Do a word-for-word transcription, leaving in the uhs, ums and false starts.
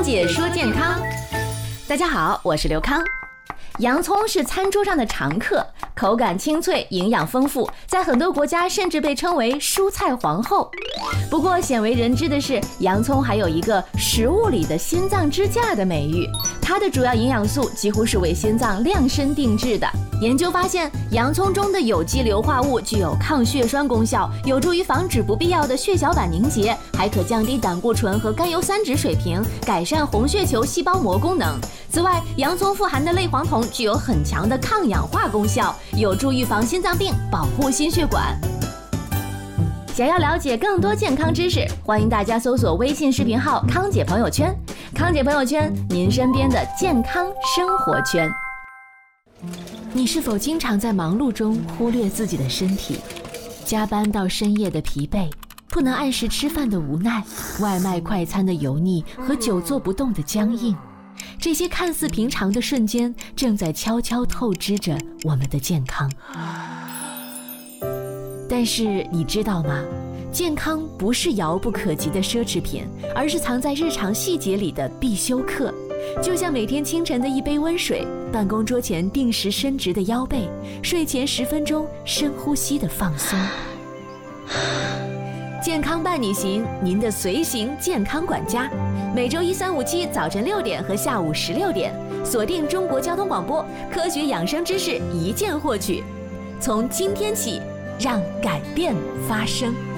姐说健康。大家好，我是刘康。洋葱是餐桌上的常客，口感清脆，营养丰富，在很多国家甚至被称为蔬菜皇后。不过鲜为人知的是，洋葱还有一个食物里的心脏支架的美誉，它的主要营养素几乎是为心脏量身定制的。研究发现，洋葱中的有机硫化物具有抗血栓功效，有助于防止不必要的血小板凝结，还可降低胆固醇和甘油三酯水平，改善红血球细胞膜功能。此外，洋葱富含的类黄酮具有很强的抗氧化功效，有助预防心脏病，保护心血管。想要了解更多健康知识，欢迎大家搜索微信视频号“康姐朋友圈”。康姐朋友圈，您身边的健康生活圈。你是否经常在忙碌中忽略自己的身体？加班到深夜的疲惫，不能按时吃饭的无奈，外卖快餐的油腻和久坐不动的僵硬，这些看似平常的瞬间，正在悄悄透支着我们的健康。但是你知道吗？健康不是遥不可及的奢侈品，而是藏在日常细节里的必修课。就像每天清晨的一杯温水，办公桌前定时伸直的腰背，睡前十分钟深呼吸的放松。健康伴你行，您的随行健康管家。每周一、三、五、七早晨六点和下午十六点，锁定中国交通广播，科学养生知识一键获取。从今天起，让改变发生。